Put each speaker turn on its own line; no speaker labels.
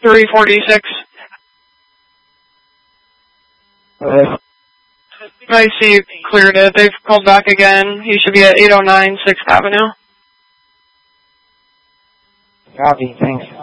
346. I see you cleared it. They've called back again. He should be at 809 6th Avenue.
Copy, thanks.